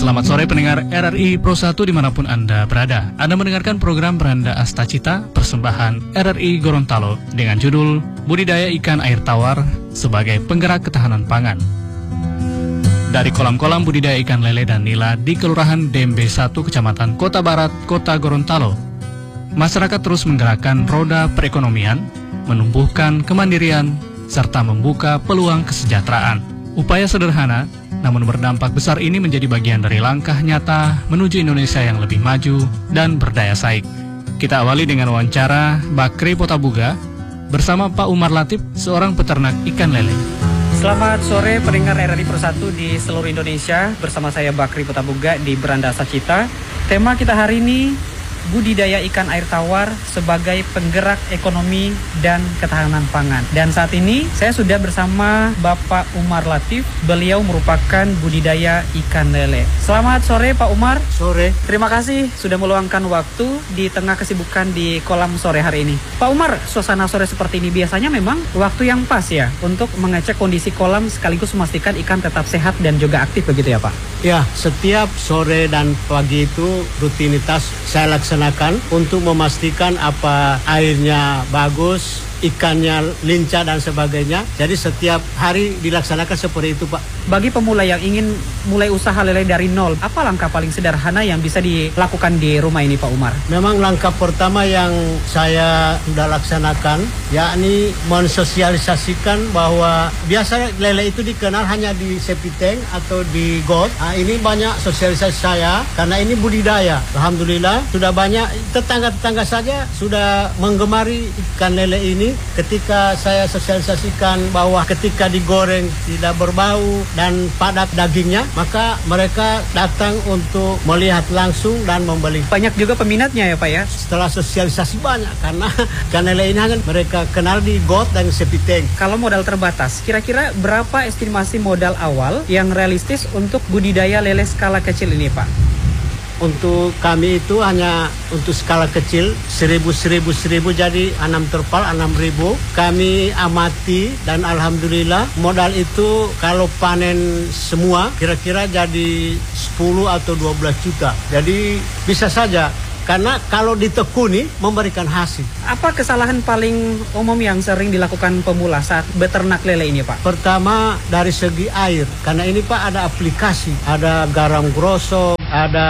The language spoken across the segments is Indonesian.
Selamat sore pendengar RRI Pro 1 dimanapun Anda berada. Anda mendengarkan program Beranda Astacita persembahan RRI Gorontalo dengan judul Budidaya Ikan Air Tawar sebagai Penggerak Ketahanan Pangan. Dari kolam-kolam budidaya ikan lele dan nila di Kelurahan Dembe 1 Kecamatan Kota Barat, Kota Gorontalo, masyarakat terus menggerakkan roda perekonomian, menumbuhkan kemandirian, serta membuka peluang kesejahteraan. Upaya sederhana namun berdampak besar ini menjadi bagian dari langkah nyata menuju Indonesia yang lebih maju dan berdaya saing. Kita awali dengan wawancara Bakri Potabuga bersama Pak Umar Latif, seorang peternak ikan lele. Selamat sore pendengar RRI Pro 1 di seluruh Indonesia. Bersama saya Bakri Potabuga di Beranda Astacita. Tema kita hari ini budidaya ikan air tawar sebagai penggerak ekonomi dan ketahanan pangan. Dan saat ini saya sudah bersama Bapak Umar Latif. Beliau merupakan budidaya ikan lele. Selamat sore Pak Umar. Sore. Terima kasih sudah meluangkan waktu di tengah kesibukan di kolam sore hari ini. Pak Umar, suasana sore seperti ini biasanya memang waktu yang pas ya untuk mengecek kondisi kolam sekaligus memastikan ikan tetap sehat dan juga aktif, begitu ya Pak? Ya, setiap sore dan pagi itu rutinitas saya laksanakan untuk memastikan apa airnya bagus, ikannya lincah dan sebagainya. Jadi setiap hari dilaksanakan seperti itu Pak. Bagi pemula yang ingin mulai usaha lele dari nol, apa langkah paling sederhana yang bisa dilakukan di rumah ini Pak Umar? Memang langkah pertama yang saya sudah laksanakan yakni mensosialisasikan bahwa biasa lele itu dikenal hanya di septic tank atau di got. Nah, ini banyak sosialisasi saya karena ini budidaya. Alhamdulillah sudah banyak tetangga-tetangga saja sudah menggemari ikan lele ini. Ketika saya sosialisasikan bahwa ketika digoreng tidak berbau dan padat dagingnya, maka mereka datang untuk melihat langsung dan membeli. Banyak juga peminatnya ya Pak ya? Setelah sosialisasi banyak karena ikan lele ini hanya mereka kenal di got dan septic tank. Kalau modal terbatas, kira-kira berapa estimasi modal awal yang realistis untuk budidaya lele skala kecil ini Pak? Untuk kami itu hanya untuk skala kecil 1.000 jadi 6 terpal 6.000. Kami amati dan alhamdulillah modal itu kalau panen semua kira-kira jadi 10 atau 12 juta. Jadi bisa saja. Karena kalau ditekuni memberikan hasil. Apa kesalahan paling umum yang sering dilakukan pemula saat beternak lele ini Pak? Pertama dari segi air. Karena ini Pak ada aplikasi. Ada garam grosso, ada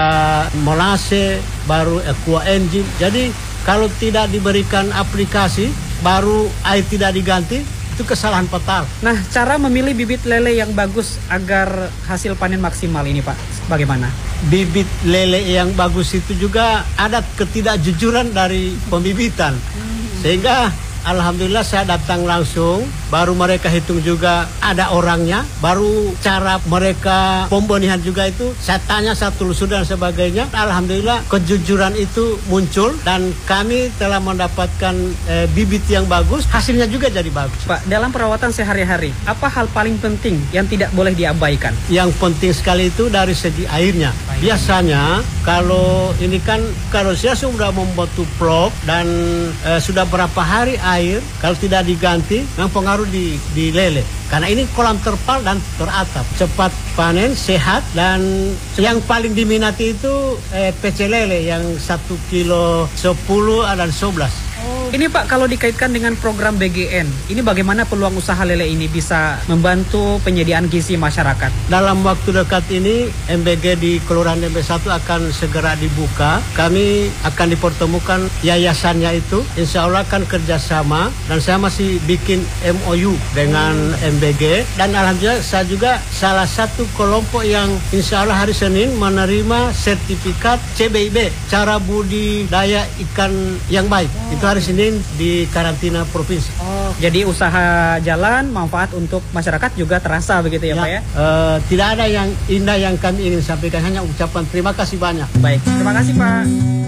molase, baru aqua engine. Jadi kalau tidak diberikan aplikasi, baru air tidak diganti, itu kesalahan fatal. Nah, cara memilih bibit lele yang bagus agar hasil panen maksimal ini Pak, bagaimana? Bibit lele yang bagus itu juga ada ketidakjujuran dari pembibitan. Sehingga alhamdulillah saya datang langsung, baru mereka hitung juga ada orangnya, baru cara mereka pembenihan juga itu saya tanya, saya telusuri dan sebagainya. Alhamdulillah kejujuran itu muncul dan kami telah mendapatkan bibit yang bagus, hasilnya juga jadi bagus. Pak, dalam perawatan sehari-hari, apa hal paling penting yang tidak boleh diabaikan? Yang penting sekali itu dari segi airnya. Biasanya kalau ini kan kalau saya sudah membuat tuplok dan sudah berapa hari air, kalau tidak diganti mempengaruhi di lele. Karena ini kolam terpal dan teratap. Cepat panen, sehat, dan yang paling diminati itu PC lele yang 1 kilo 10 dan 11. Ini Pak, kalau dikaitkan dengan program BGN, ini bagaimana peluang usaha lele ini bisa membantu penyediaan gizi masyarakat? Dalam waktu dekat ini, MBG di Kelurahan Dembe 1 akan segera dibuka. Kami akan dipertemukan yayasannya itu. Insya Allah akan kerjasama. Dan saya masih bikin MOU dengan MBG. Dan alhamdulillah saya juga salah satu kelompok yang insya Allah hari Senin menerima sertifikat CBIB, cara budidaya ikan yang baik. Itu hari Senin di karantina provinsi. Jadi usaha jalan, manfaat untuk masyarakat juga terasa begitu ya Pak ya? Tidak ada yang indah yang kami ingin sampaikan, hanya ucapan terima kasih banyak. Baik, terima kasih Pak.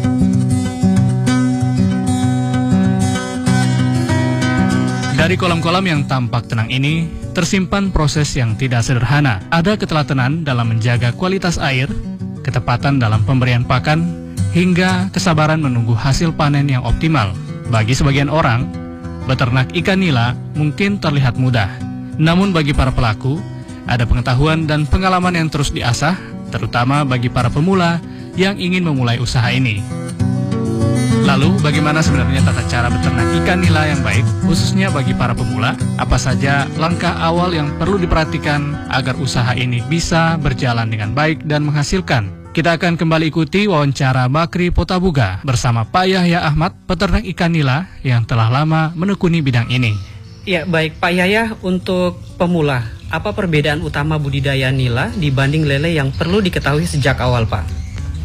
Dari kolam-kolam yang tampak tenang ini, tersimpan proses yang tidak sederhana. Ada ketelatenan dalam menjaga kualitas air, ketepatan dalam pemberian pakan, hingga kesabaran menunggu hasil panen yang optimal. Bagi sebagian orang, beternak ikan nila mungkin terlihat mudah. Namun bagi para pelaku, ada pengetahuan dan pengalaman yang terus diasah terutama bagi para pemula yang ingin memulai usaha ini. Lalu, bagaimana sebenarnya tata cara beternak ikan nila yang baik, khususnya bagi para pemula? Apa saja langkah awal yang perlu diperhatikan agar usaha ini bisa berjalan dengan baik dan menghasilkan? Kita akan kembali ikuti wawancara Bakri Potabuga bersama Pak Yahya Ahmad, peternak ikan nila yang telah lama menekuni bidang ini. Ya, baik Pak Yahya, untuk pemula, apa perbedaan utama budidaya nila dibanding lele yang perlu diketahui sejak awal, Pak?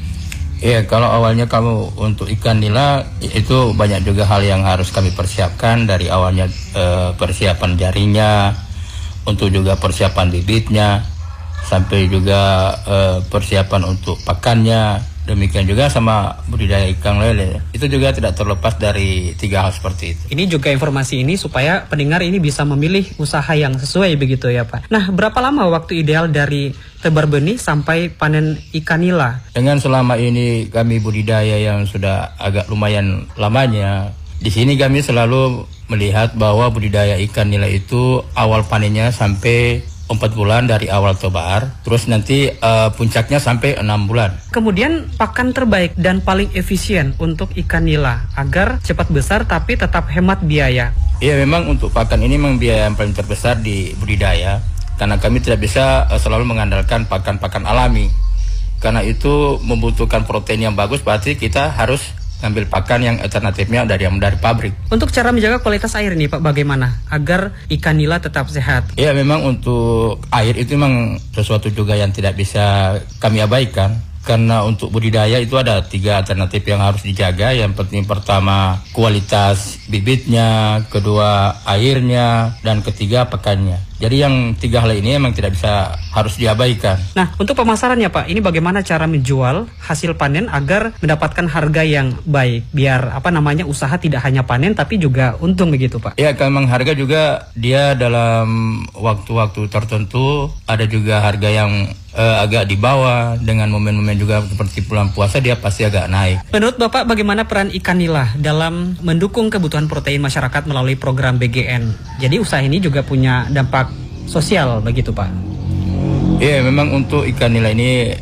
Iya, kalau awalnya kamu untuk ikan nila itu banyak juga hal yang harus kami persiapkan dari awalnya, persiapan jaringnya, untuk juga persiapan bibitnya, sampai juga persiapan untuk pakannya. Demikian juga sama budidaya ikan lele. Itu juga tidak terlepas dari 3 hal seperti itu. Ini juga informasi ini supaya pendengar ini bisa memilih usaha yang sesuai begitu ya Pak. Nah, berapa lama waktu ideal dari tebar benih sampai panen ikan nila? Dengan selama ini kami budidaya yang sudah agak lumayan lamanya, di sini kami selalu melihat bahwa budidaya ikan nila itu awal panennya sampai 4 bulan dari awal tebar, terus nanti puncaknya sampai 6 bulan. Kemudian pakan terbaik dan paling efisien untuk ikan nila agar cepat besar tapi tetap hemat biaya. Iya, memang untuk pakan ini memang biaya yang paling terbesar di budidaya, karena kami tidak bisa selalu mengandalkan pakan-pakan alami. Karena itu membutuhkan protein yang bagus, berarti kita harus ambil pakan yang alternatifnya dari pabrik. Untuk cara menjaga kualitas air nih Pak, bagaimana agar ikan nila tetap sehat? Ya, memang untuk air itu memang sesuatu juga yang tidak bisa kami abaikan. Karena untuk budidaya itu ada 3 alternatif yang harus dijaga. Yang penting pertama kualitas bibitnya, kedua airnya, dan ketiga pakannya. Jadi yang 3 hal ini memang tidak bisa, harus diabaikan. Nah, untuk pemasarannya Pak, ini bagaimana cara menjual hasil panen agar mendapatkan harga yang baik, biar usaha tidak hanya panen tapi juga untung begitu Pak? Ya, memang harga juga dia dalam waktu-waktu tertentu ada juga harga yang agak di bawah, dengan momen-momen juga seperti bulan puasa dia pasti agak naik. Menurut Bapak, bagaimana peran ikan nila dalam mendukung kebutuhan protein masyarakat melalui program BGN? Jadi usaha ini juga punya dampak sosial begitu Pak? Iya, memang untuk ikan nila ini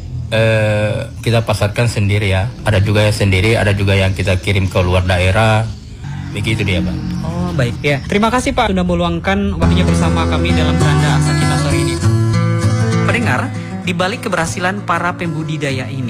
kita pasarkan sendiri ya. Ada juga yang sendiri, ada juga yang kita kirim ke luar daerah. Begitu dia Pak. Oh baik ya. Terima kasih Pak sudah meluangkan waktunya bersama kami dalam Beranda Asa Kita sore ini. Pendengar, di balik keberhasilan para pembudidaya ini,